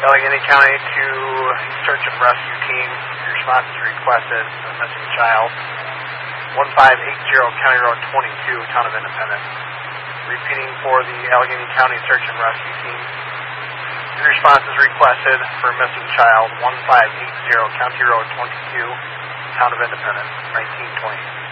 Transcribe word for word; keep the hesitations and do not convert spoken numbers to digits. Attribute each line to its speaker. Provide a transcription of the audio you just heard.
Speaker 1: Allegheny County to search and rescue team. Your response is requested for a missing child. one five eight zero County Road twenty-two, Town of Independence. Repeating for the Allegheny County search and rescue team. Your response is requested for a missing child. one five eight zero County Road twenty-two, Town of Independence, nineteen twenty.